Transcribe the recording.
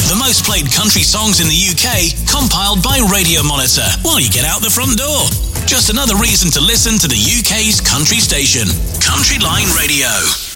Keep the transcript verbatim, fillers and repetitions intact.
The most played country songs in the U K, compiled by Radio Monitor while you get out the front door. Just another reason to listen to the U K's country station, Country Line Radio.